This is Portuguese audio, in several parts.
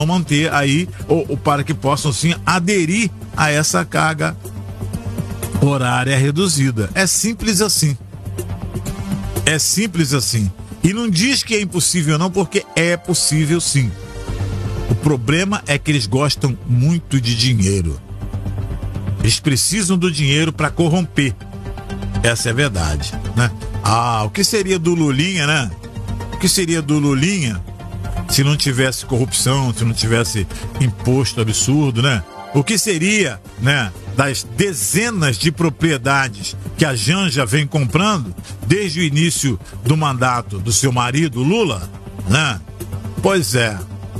manter aí, ou para que possam sim aderir a essa carga horária reduzida. É simples assim. É simples assim. E não diz que é impossível não, porque é possível sim. O problema é que eles gostam muito de dinheiro. Eles precisam do dinheiro para corromper. Essa é a verdade, né? O que seria do Lulinha, né? O que seria do Lulinha se não tivesse corrupção, se não tivesse imposto absurdo, né? O que seria, né, das dezenas de propriedades que a Janja vem comprando desde o início do mandato do seu marido Lula, né? Pois é.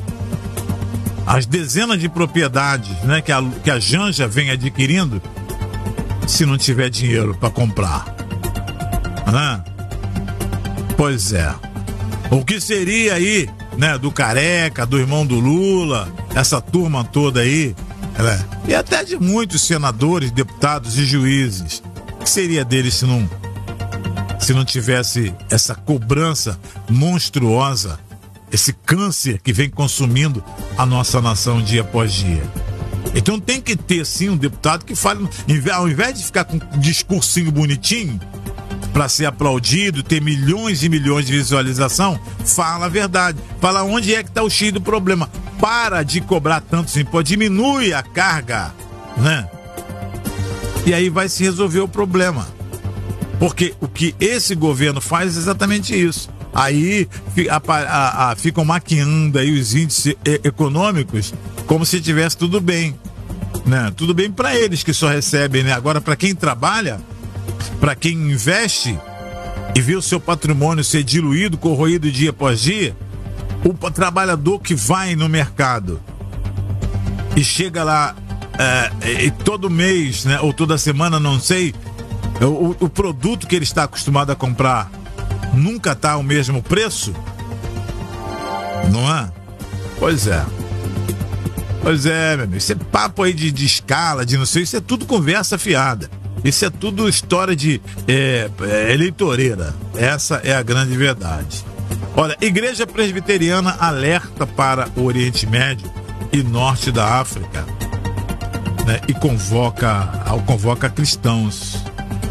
As dezenas de propriedades, né, que a Janja vem adquirindo, se não tiver dinheiro para comprar, né? Pois é. O que seria aí, né, do Careca, do irmão do Lula, essa turma toda aí, né? E até de muitos senadores, deputados e juízes. O que seria deles se não tivesse essa cobrança monstruosa, esse câncer que vem consumindo a nossa nação dia após dia? Então tem que ter sim um deputado que fale, ao invés de ficar com um discursinho bonitinho para ser aplaudido, ter milhões e milhões de visualização, fala a verdade, fala onde é que está o X do problema. Para de cobrar tantos impostos, diminui a carga, né? E aí vai se resolver o problema. Porque o que esse governo faz é exatamente isso. Aí ficam maquiando aí os índices econômicos como se tivesse tudo bem, né? Tudo bem para eles que só recebem, né? Agora, para quem trabalha, para quem investe e vê o seu patrimônio ser diluído, corroído dia após dia, o trabalhador que vai no mercado e chega lá e todo mês, né, ou toda semana, não sei, o produto que ele está acostumado a comprar nunca está ao mesmo preço, não é? Pois é. Pois é, meu amigo. Isso é papo aí de escala, de não sei, isso é tudo conversa fiada. Isso é tudo história de eleitoreira. Essa é a grande verdade. Olha, Igreja Presbiteriana alerta para o Oriente Médio e Norte da África, né, e convoca cristãos.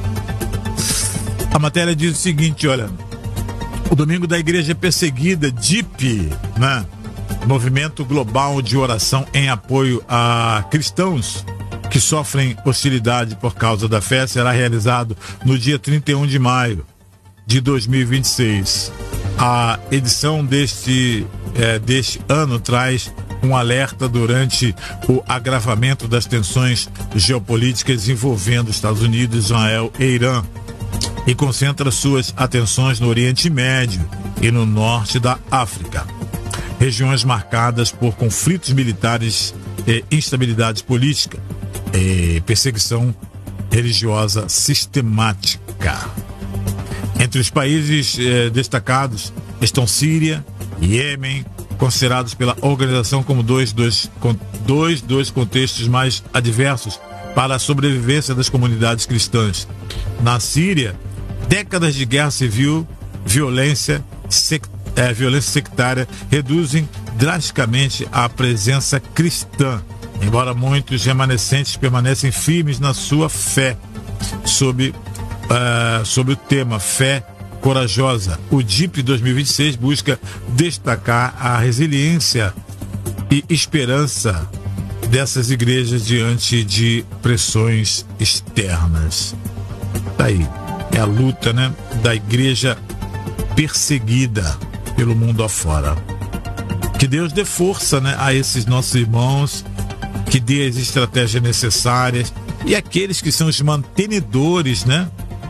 A matéria diz o seguinte, olha, o Domingo da Igreja Perseguida, DIP, né, Movimento Global de Oração em Apoio a Cristãos que sofrem hostilidade por causa da fé, será realizado no dia 31 de maio de 2026. A edição deste ano traz um alerta durante o agravamento das tensões geopolíticas envolvendo Estados Unidos, Israel e Irã, e concentra suas atenções no Oriente Médio e no norte da África, regiões marcadas por conflitos militares e instabilidade política e perseguição religiosa sistemática. Entre os países destacados estão Síria e Iêmen, considerados pela organização como dois contextos mais adversos para a sobrevivência das comunidades cristãs. Na Síria, décadas de guerra civil, violência sectária reduzem drasticamente a presença cristã, embora muitos remanescentes permanecem firmes na sua fé. Sob o tema Fé Corajosa, o DIP 2026 busca destacar a resiliência e esperança dessas igrejas diante de pressões externas. Daí é a luta, né, da igreja perseguida pelo mundo afora. Que Deus dê força, né, a esses nossos irmãos, que dê as estratégias necessárias, e aqueles que são os mantenedores, né,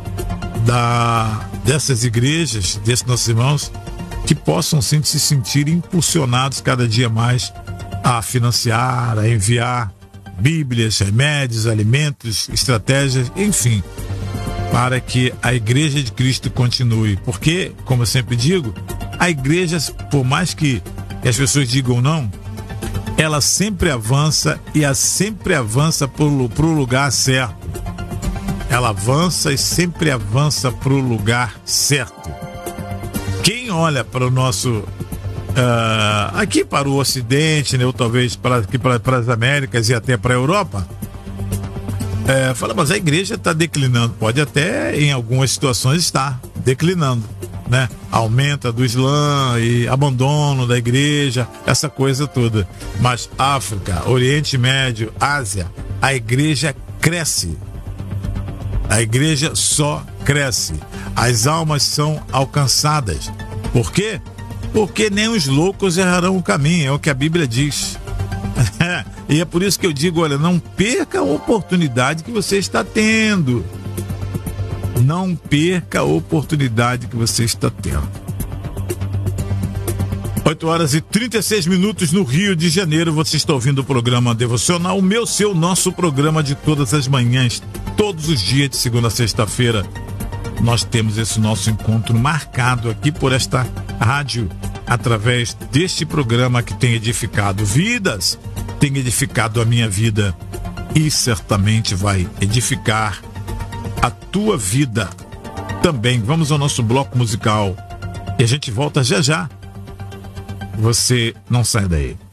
dessas igrejas, desses nossos irmãos, que possam sim se sentir impulsionados cada dia mais a financiar, a enviar bíblias, remédios, alimentos, estratégias, enfim, para que a Igreja de Cristo continue. Porque, como eu sempre digo, a igreja, por mais que as pessoas digam não, ela sempre avança e sempre avança para o lugar certo. Ela avança e sempre avança para o lugar certo. Quem olha para o nosso aqui para o Ocidente, né, ou talvez para as Américas e até para a Europa, fala, mas a igreja está declinando. Pode até, em algumas situações, estar declinando, né? Aumenta do Islã e abandono da igreja, essa coisa toda. Mas África, Oriente Médio, Ásia, a igreja cresce. A igreja só cresce. As almas são alcançadas. Por quê? Porque nem os loucos errarão o caminho, é o que a Bíblia diz. E é por isso que eu digo, olha, não perca a oportunidade que você está tendo. Não perca a oportunidade que você está tendo. 8h36 no Rio de Janeiro. Você está ouvindo o programa Devocional, o meu, seu, nosso programa de todas as manhãs, todos os dias de segunda a sexta-feira. Nós temos esse nosso encontro marcado aqui por esta rádio, através deste programa que tem edificado vidas, tem edificado a minha vida e certamente vai edificar a tua vida também. Vamos ao nosso bloco musical e a gente volta já já. Você não sai daí.